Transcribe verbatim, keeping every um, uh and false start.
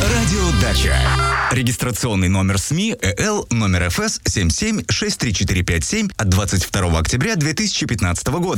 Радио Дача. Регистрационный номер СМИ ЭЛ номер ФС семь семь шесть три четыре пять семь от двадцать второго октября две тысячи пятнадцатого года.